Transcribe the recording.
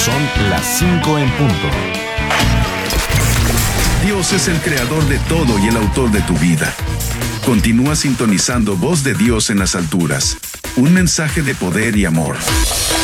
Son las 5 en punto. Dios es el creador de todo y el autor de tu vida. Continúa sintonizando Voz de Dios en las alturas. Un mensaje de poder y amor.